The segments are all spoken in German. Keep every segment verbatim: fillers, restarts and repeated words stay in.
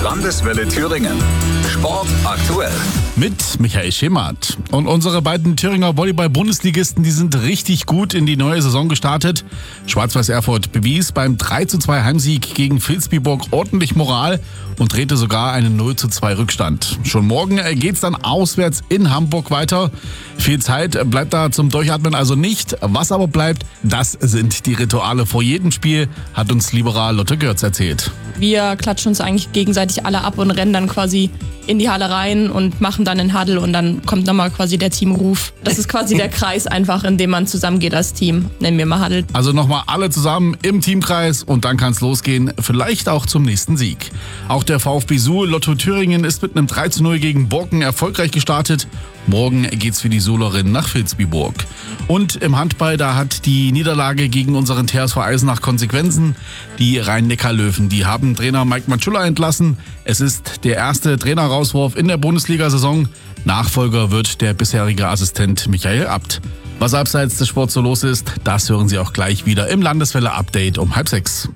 Landeswelle Thüringen. Sport aktuell. Mit Michael Schemert. Und unsere beiden Thüringer Volleyball-Bundesligisten, die sind richtig gut in die neue Saison gestartet. Schwarz-Weiß Erfurt bewies beim drei zu zwei Heimsieg gegen Vilsbiburg ordentlich Moral und drehte sogar einen null zu zwei Rückstand. Schon morgen geht's dann auswärts in Hamburg weiter. Viel Zeit bleibt da zum Durchatmen also nicht. Was aber bleibt, das sind die Rituale vor jedem Spiel, hat uns Libera Lotte Görz erzählt. Wir klatschen uns eigentlich gegenseitig alle ab und rennen dann quasi in die Halle rein und machen dann einen Huddle und dann kommt nochmal quasi der Teamruf. Das ist quasi der Kreis einfach, in dem man zusammengeht als Team. Nennen wir mal Huddle. Also nochmal alle zusammen im Teamkreis und dann kann's losgehen, vielleicht auch zum nächsten Sieg. Auch der VfB Suhl Lotto Thüringen ist mit einem drei zu null gegen Borken erfolgreich gestartet. Morgen geht's für die Suhlerinnen nach Vilsbiburg. Und im Handball, da hat die Niederlage gegen unseren T S V Eisenach Konsequenzen. Die Rhein-Neckar-Löwen, die haben Trainer Mike Matschula entlassen. Es ist der erste Trainerauswurf in der Bundesliga-Saison. Nachfolger wird der bisherige Assistent Michael Abt. Was abseits des Sports so los ist, das hören Sie auch gleich wieder im Landeswelle-Update um halb sechs.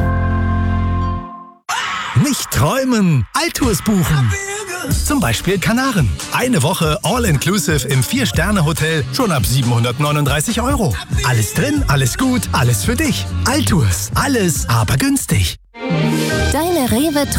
Nicht träumen, Altours buchen. Zum Beispiel Kanaren. Eine Woche All-Inclusive im Vier-Sterne-Hotel schon ab siebenhundertneununddreißig Euro. Alles drin, alles gut, alles für dich. Altours. Alles, aber günstig. Deine Rewe